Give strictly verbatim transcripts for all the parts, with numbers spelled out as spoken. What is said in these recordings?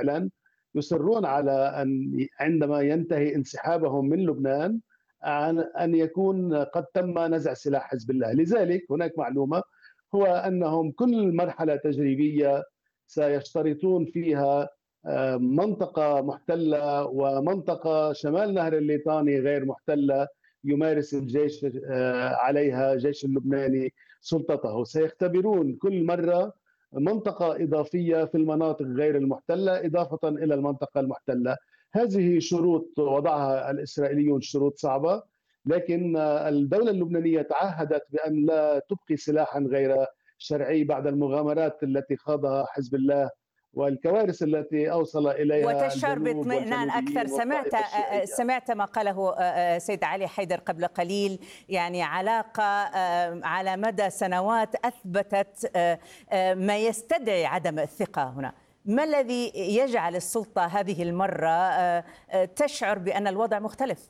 فعلا يصرون على أن عندما ينتهي انسحابهم من لبنان عن أن يكون قد تم نزع سلاح حزب الله. لذلك هناك معلومة، هو أنهم كل مرحلة تجريبية سيشترطون فيها آه، منطقة محتلة ومنطقة شمال نهر الليطاني غير محتلة يمارس الجيش آه، عليها الجيش اللبناني سلطته. سيختبرون كل مرة منطقة إضافية في المناطق غير المحتلة إضافة إلى المنطقة المحتلة. هذه شروط وضعها الإسرائيليون، شروط صعبة، لكن الدولة اللبنانية تعهدت بأن لا تبقي سلاحا غير شرعي بعد المغامرات التي خاضها حزب الله والكوارث التي أوصل إليها وتشعر الجنوب باطمئنان أكثر. والجنوبيين سمعت والطائفة الشيعية. سمعت ما قاله سيد علي حيدر قبل قليل، يعني علاقة على مدى سنوات أثبتت ما يستدعي عدم الثقة هنا. ما الذي يجعل السلطة هذه المرة تشعر بأن الوضع مختلف؟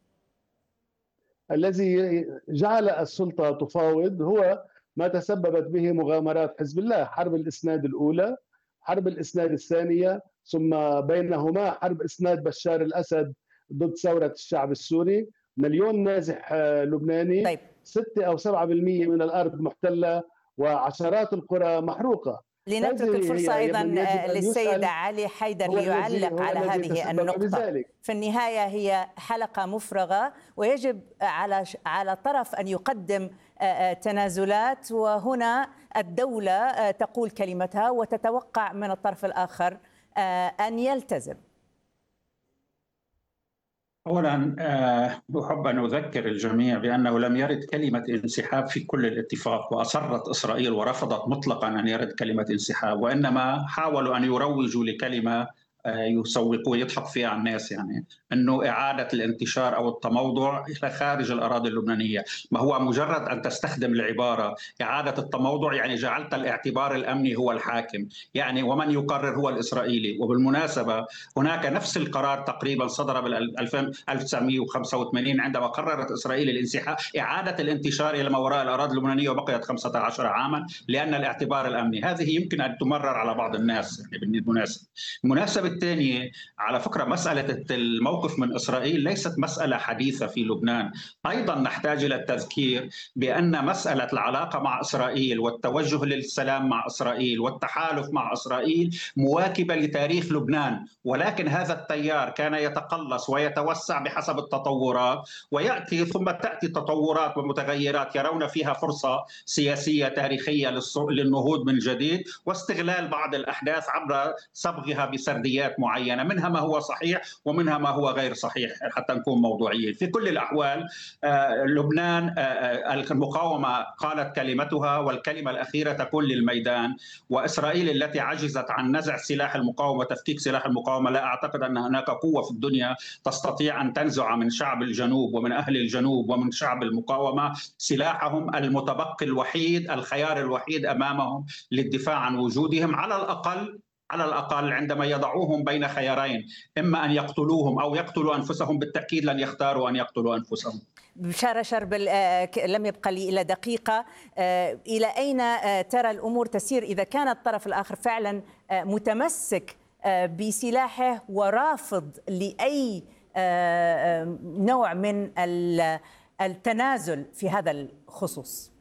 الذي جعل السلطة تفاوض هو ما تسببت به مغامرات حزب الله، حرب الإسناد الأولى، حرب الإسناد الثانية، ثم بينهما حرب إسناد بشار الأسد ضد ثورة الشعب السوري. مليون نازح لبناني، طيب. ستة أو سبعة بالمئة من الأرض محتلة وعشرات القرى محروقة. لنترك الفرصة أيضا للسيد علي حيدر ليعلق على هذه النقطة. بذلك. في النهاية هي حلقة مفرغة، ويجب على على طرف أن يقدم تنازلات، وهنا الدولة تقول كلمتها وتتوقع من الطرف الآخر أن يلتزم. أولا أحب أن أذكر الجميع بأنه لم يرد كلمة انسحاب في كل الاتفاق، وأصرت إسرائيل ورفضت مطلقا أن يرد كلمة انسحاب، وإنما حاولوا أن يروجوا لكلمة يسوقوا يضحك فيها على الناس، يعني انه اعاده الانتشار او التموضع الى خارج الاراضي اللبنانيه. ما هو مجرد ان تستخدم العباره اعاده التموضع، يعني جعلت الاعتبار الامني هو الحاكم، يعني ومن يقرر هو الاسرائيلي. وبالمناسبه هناك نفس القرار تقريبا صدر بال ألف وتسعمئة وخمسة وثمانين عندما قررت اسرائيل الانسحاب اعاده الانتشار الى ما وراء الاراضي اللبنانيه، وبقيت خمسة عشر عاما لان الاعتبار الامني. هذه يمكن ان تمرر على بعض الناس يعني بالمناسبه. المناسبه الثانية على فكرة، مسألة الموقف من إسرائيل ليست مسألة حديثة في لبنان. أيضا نحتاج إلى التذكير بأن مسألة العلاقة مع إسرائيل والتوجه للسلام مع إسرائيل والتحالف مع إسرائيل مواكبة لتاريخ لبنان، ولكن هذا التيار كان يتقلص ويتوسع بحسب التطورات، ويأتي ثم تأتي تطورات ومتغيرات يرون فيها فرصة سياسية تاريخية للنهوض من جديد واستغلال بعض الأحداث عبر صبغها بسرديات معينة، منها ما هو صحيح ومنها ما هو غير صحيح حتى نكون موضوعيين. في كل الأحوال آه لبنان آه المقاومة قالت كلمتها، والكلمة الأخيرة تكون للميدان. وإسرائيل التي عجزت عن نزع سلاح المقاومة وتفكيك سلاح المقاومة، لا أعتقد أن هناك قوة في الدنيا تستطيع أن تنزع من شعب الجنوب ومن أهل الجنوب ومن شعب المقاومة سلاحهم المتبقي الوحيد، الخيار الوحيد أمامهم للدفاع عن وجودهم، على الأقل على الأقل عندما يضعوهم بين خيارين، إما أن يقتلوهم أو يقتلوا أنفسهم، بالتأكيد لن يختاروا أن يقتلوا أنفسهم. بشارة شربل، لم يبقى لي إلا دقيقة. إلى أين ترى الأمور تسير إذا كان الطرف الآخر فعلا متمسك بسلاحه ورافض لأي نوع من التنازل في هذا الخصوص؟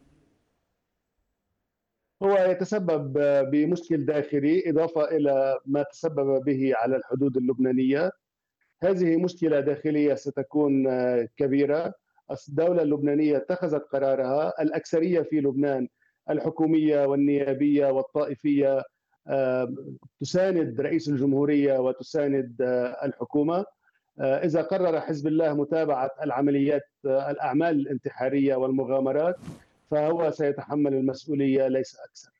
هو يتسبب بمشكل داخلي إضافة إلى ما تسبب به على الحدود اللبنانية. هذه مشكلة داخلية ستكون كبيرة. الدولة اللبنانية اتخذت قرارها، الأكثرية في لبنان الحكومية والنيابية والطائفية تساند رئيس الجمهورية وتساند الحكومة. إذا قرر حزب الله متابعة العمليات الأعمال الانتحارية والمغامرات فهو سيتحمل المسؤولية ليس أكثر.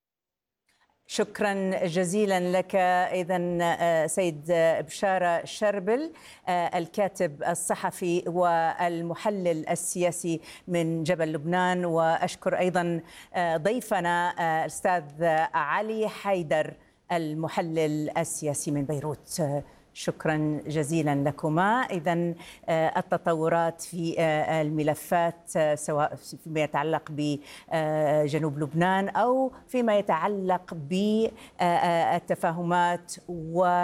شكرا جزيلا لك. إذن سيد بشارة شربل، الكاتب الصحفي والمحلل السياسي من جبل لبنان، وأشكر أيضا ضيفنا الأستاذ علي حيدر المحلل السياسي من بيروت. شكرا جزيلا لكما. إذن التطورات في الملفات سواء فيما يتعلق بجنوب لبنان أو فيما يتعلق بالتفاهمات و